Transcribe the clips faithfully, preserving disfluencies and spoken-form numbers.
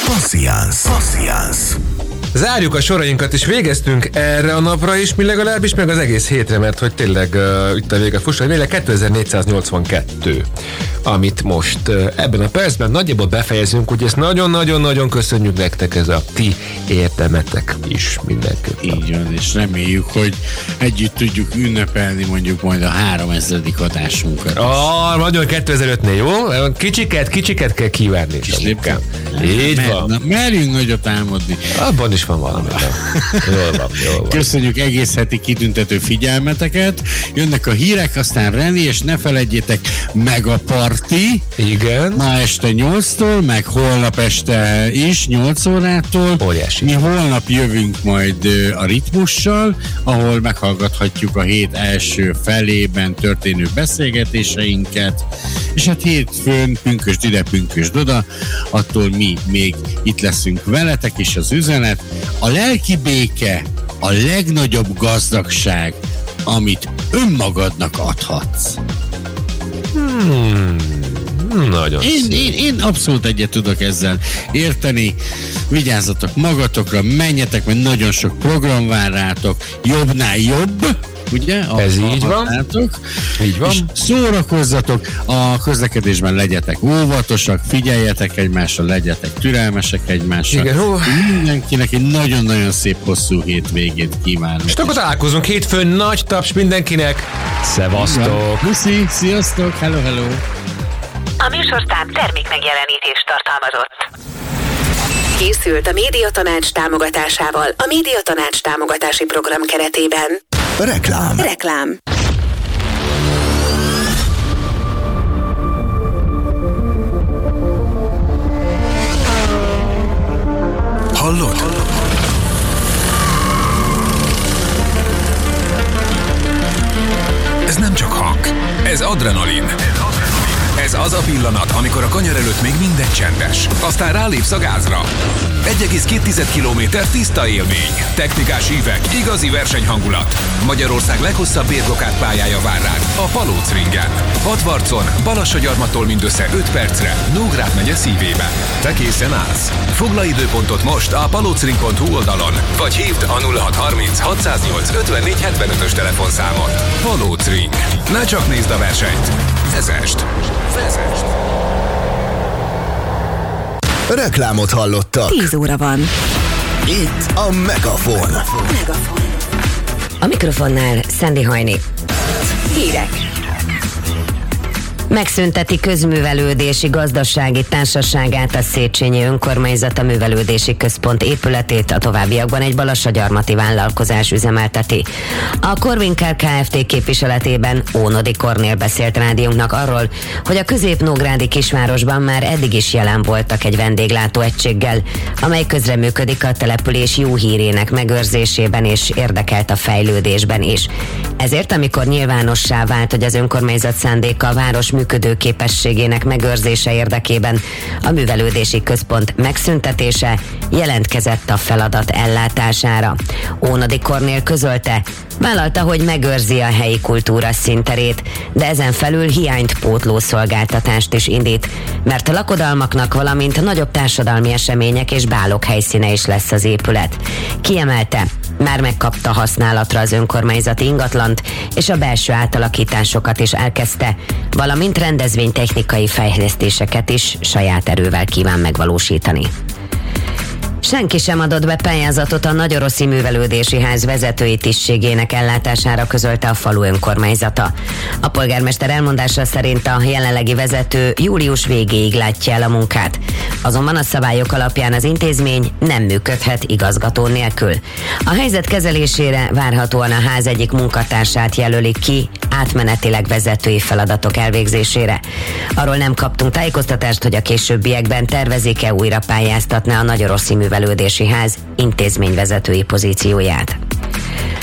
Passziánsz. Passziánsz. Zárjuk a sorainkat, és végeztünk erre a napra is, mi legalábbis, meg az egész hétre, mert hogy tényleg uh, itt a vége fuss, hogy kétezer-négyszáznyolcvankettő, amit most uh, ebben a percben nagyjából befejezünk, úgyhogy ezt nagyon-nagyon-nagyon köszönjük nektek, ez a ti érdemetek is mindenképpen. Így van, és reméljük, hogy együtt tudjuk ünnepelni mondjuk majd a háromezredik adásunkat. Ah, nagyon kétezer-ötnél, jó? Kicsiket, kicsiket kell kívánni. Kislépkám. Így Mer, van. Na, merjünk nagyot álmodni. Abban is van valami. Jól van, jól van. Köszönjük egész heti kitüntető figyelmeteket. Jönnek a hírek, aztán Reni, és ne felejtjétek, meg a parti. Igen. Ma este nyolctól, meg holnap este is nyolc órától. Óriási. Mi holnap jövünk majd a ritmussal, ahol meghallgathatjuk a hét első felében történő beszélgetéseinket, és hát hétfőn pünkösd ide, pünkösd oda, attól mi még itt leszünk veletek, és az üzenet: a lelki béke a legnagyobb gazdagság, amit önmagadnak adhatsz. Hmm, nagyon Én, szép. én, én abszolút egyet tudok ezzel érteni. Vigyázzatok magatokra, menjetek, mert nagyon sok program vár rátok. Jobbnál jobb, ugye? Ez így van. Így van. És szórakozzatok, a közlekedésben legyetek óvatosak, figyeljetek egymásra, legyetek türelmesek egymással. Igen, ó. Mindenkinek egy nagyon-nagyon szép hosszú hétvégét kívánok. És akkor találkozunk hétfőn, nagy taps mindenkinek. Szevasztok! Puszi, sziasztok, hello, hello! A műsorszám termék megjelenítést tartalmazott. Készült a Médiatanács támogatásával a Médiatanács támogatási program keretében. Reklám. Reklám. Hallod? Ez nem csak hang, ez adrenalin. Ez az a pillanat, amikor a kanyar előtt még minden csendes. Aztán rálépsz a gázra. egy egész két kilométer tiszta élmény. Technikás ívek, igazi versenyhangulat. Magyarország leghosszabb bérblokkád pályája vár rád, a Palóc Ringen. Hatvarcon, Balassagyarmattól mindössze öt percre, Nógrád megye szívében. Te készen állsz? Foglalj időpontot most a palocring pont hu oldalon, vagy hívd a nulla hat harminc hatszáznyolc ötvennégy hetvenötös telefonszámot. Palóc Ring. Ne csak nézd a versenyt. Vezest! Vezest! Reklámot hallottak. tíz óra van. Itt a Megafon. Megafon. A mikrofonnál Szendi Hajni. Hírek. Megszünteti közművelődési gazdasági társaságát, a Széchenyi Önkormányzat a Művelődési Központ épületét, a továbbiakban egy balassagyarmati vállalkozás üzemelteti. A Corvincare Kft. Képviseletében Ónodi Kornél beszélt rádiónknak arról, hogy a közép-nógrádi kisvárosban már eddig is jelen voltak egy vendéglátóegységgel, amely közreműködik a település jó hírének megőrzésében és érdekelt a fejlődésben is. Ezért, amikor nyilvánossá vált, hogy az önkormányzat szándéka a város működőképességének megőrzése érdekében a művelődési központ megszüntetése, jelentkezett a feladat ellátására. Ónodi Kornél közölte, vállalta, hogy megőrzi a helyi kultúra színterét, de ezen felül hiányt pótló szolgáltatást is indít, mert a lakodalmaknak, valamint nagyobb társadalmi események és bálok helyszíne is lesz az épület. Kiemelte, már megkapta használatra az önkormányzati ingatlant, és a belső átalakításokat is elkezdte, valamint rendezvénytechnikai fejlesztéseket is saját erővel kíván megvalósítani. Senki sem adott be pályázatot a Nagyoroszi Művelődési Ház vezetői tisztségének ellátására, közölte a falu önkormányzata. A polgármester elmondása szerint a jelenlegi vezető július végéig látja el a munkát. Azonban a szabályok alapján az intézmény nem működhet igazgató nélkül. A helyzet kezelésére várhatóan a ház egyik munkatársát jelölik ki átmenetileg vezetői feladatok elvégzésére. Arról nem kaptunk tájékoztatást, hogy a későbbiekben tervezik-e újra pályáztatni a Nagyoroszi Művelődési Ház intézményvezetői pozícióját.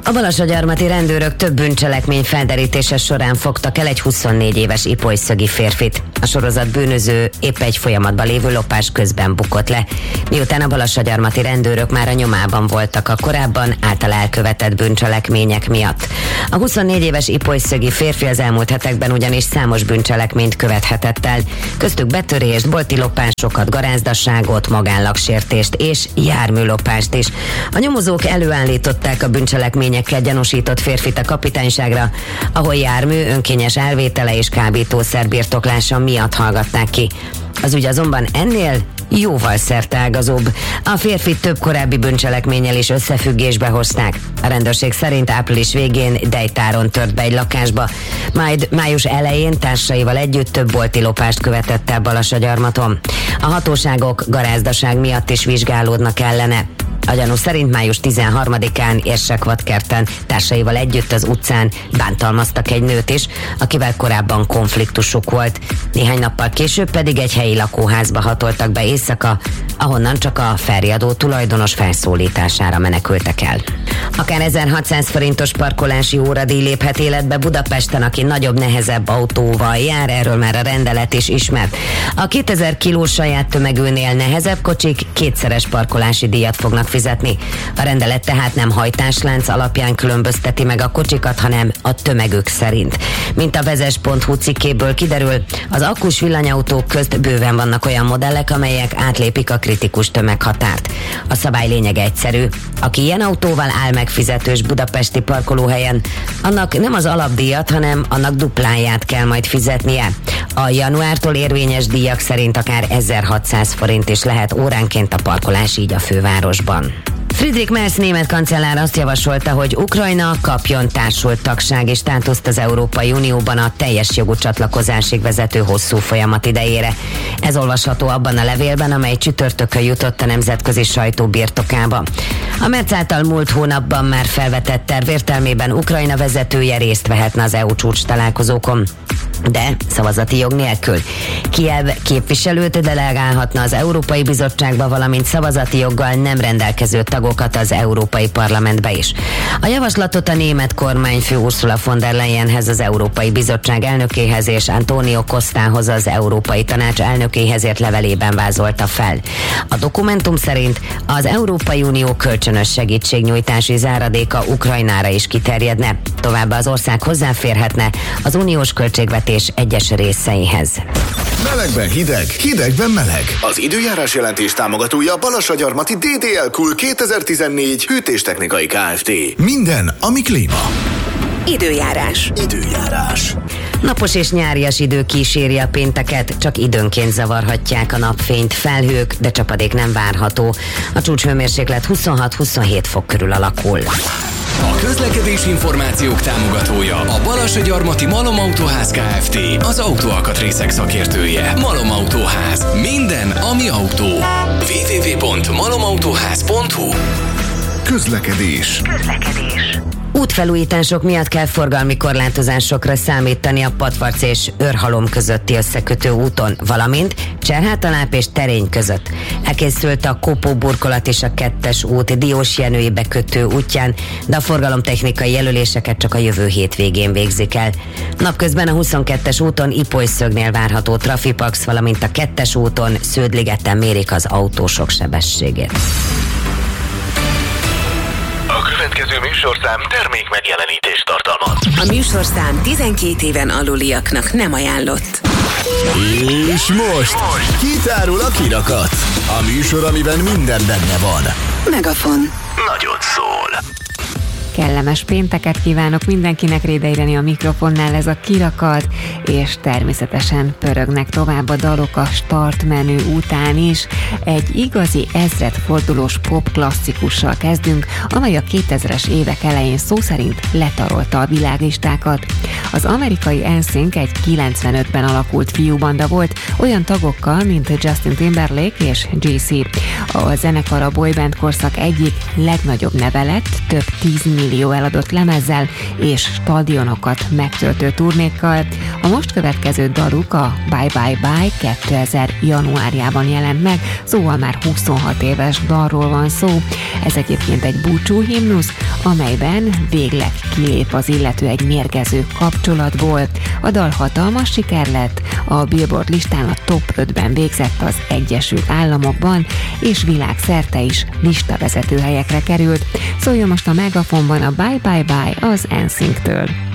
A balassagyarmati rendőrök több bűncselekmény felderítése során fogtak el egy huszonnégy éves ipolyszögi férfit. A sorozat bűnöző épp egy folyamatban lévő lopás közben bukott le, miután a balassagyarmati rendőrök már a nyomában voltak a korábban által elkövetett bűncselekmények miatt. A huszonnégy éves ipolyszögi férfi az elmúlt hetekben ugyanis számos bűncselekményt követhetett el, köztük betörést, bolti lopásokat, garázdasságot, magánlagsértést és járműlopást is. A nyomozók előállították a bűncselekményekkel gyanúsított férfit a kapitányságra, ahol jármű önkényes elvétele és kábítószer birtoklása miatt hallgatták ki. Az ügy azonban ennél jóval szerteágazóbb. A férfit több korábbi bűncselekménnyel is összefüggésbe hozták. A rendőrség szerint április végén Dejtáron tört be egy lakásba, majd május elején társaival együtt több bolti lopást követett el Balassagyarmaton. A hatóságok garázdaság miatt is vizsgálódnak ellene. A gyanú szerint május tizenharmadikán Érsekvadkerten társaival együtt az utcán bántalmaztak egy nőt is, akivel korábban konfliktusuk volt. Néhány nappal később pedig egy helyi lakóházba hatoltak be éjszaka, ahonnan csak a felriadó tulajdonos felszólítására menekültek el. Akár ezerhatszáz forintos parkolási óradíj léphet életbe Budapesten, aki nagyobb, nehezebb autóval jár, erről már a rendelet is ismert. A kétezer kilós saját tömegűnél nehezebb kocsik kétszeres parkolási díjat fognak fizetni. A rendelet tehát nem hajtáslánc alapján különbözteti meg a kocsikat, hanem a tömegük szerint. Mint a vezes pont hu cikkéből kiderül, az akkus villanyautók közt bőven vannak olyan modellek, amelyek átlépik a kritikus tömeghatárt. A szabály lényege egyszerű. Aki ilyen autóval áll meg fizetős budapesti parkolóhelyen, annak nem az alapdíjat, hanem annak dupláját kell majd fizetnie. A januártól érvényes díjak szerint akár ezerhatszáz forint is lehet óránként a parkolás így a fővárosban. Friedrich Merz német kancellár azt javasolta, hogy Ukrajna kapjon társult tagsági státuszt az Európai Unióban a teljes jogú csatlakozásig vezető hosszú folyamat idejére. Ez olvasható abban a levélben, amely csütörtökön jutott a nemzetközi sajtó birtokába. A Merz által múlt hónapban már felvetett terv értelmében Ukrajna vezetője részt vehetne az é u csúcs találkozókon, de szavazati jog nélkül. Kijev képviselőt delegálhatna az Európai Bizottságba, valamint szavazati joggal nem rendelkező tagokat az Európai Parlamentbe is. A javaslatot a német kormányfő Ursula von der Leyenhez, az Európai Bizottság elnökéhez és Antonio Costához, az Európai Tanács elnökéhez írt levelében vázolta fel. A dokumentum szerint az Európai Unió kölcsönös segítségnyújtási záradéka Ukrajnára is kiterjedne. Továbbá az ország hozzáférhetne az uniós költségvetés egyes részeihez. Melegben hideg, hidegben meleg. Az időjárás jelentés támogatója a Balassagyarmati dé dé el Cool kétezer-tizennégy hűtéstechnikai Kft. Minden, ami klíma. Időjárás. Időjárás. Napos és nyárias idő kíséri a pénteket, csak időnként zavarhatják a napfényt felhők, de csapadék nem várható. A csúcshőmérséklet huszonhat-huszonhét fok körül alakul. A közlekedés információk támogatója a Balassagyarmati Malom Autóház Kft. Az autóalkatrészek szakértője. Malom Autóház. Minden, ami autó. double-u double-u double-u pont malomautóház pont hu. Közlekedés. Közlekedés. Útfelújítások miatt kell forgalmi korlátozásokra számítani a Patvarc és Őrhalom közötti összekötő úton, valamint Cserhátaláp és Terény között. Elkészült a Kopó burkolat és a kettes út Diósjenői bekötő útján, de a forgalomtechnikai jelöléseket csak a jövő hétvégén végzik el. Napközben a huszonkettes úton Ipolyszögnél várható trafipax, valamint a kettes úton Sződligeten mérik az autósok sebességét. A következő műsorszám termék megjelenítést tartalmaz. A műsorszám tizenkét éven aluliaknak nem ajánlott. És most kitárul a kirakat. A műsor, amiben minden benne van. Megafon. Nagyot szól. Kellemes pénteket kívánok mindenkinek, Rédei Reni a mikrofonnál, ez a Kirakat, és természetesen pörögnek tovább a dalok a start menü után is. Egy igazi ezredfordulós pop klasszikussal kezdünk, amely a kétezres évek elején szó szerint letarolta a világlistákat. Az amerikai en színc egy kilencvenötben alakult fiúbanda volt, olyan tagokkal, mint Justin Timberlake és Jay-Z. A zenekar a boyband korszak egyik legnagyobb neve lett, több tíz millió millió eladott lemezzel és stadionokat megtöltő turnékkal. A most következő daluk, a Bye Bye Bye kétezer januárjában jelent meg, szóval már huszonhat éves dalról van szó. Ez egyébként egy búcsú himnusz, amelyben végleg kilép az illető egy mérgező kapcsolatból. A dal hatalmas siker lett, a Billboard listán a top ötben végzett az Egyesült Államokban, és világszerte is listavezető helyekre került. Szóljon most a Megafonban a Bye Bye Bye az en sync-től.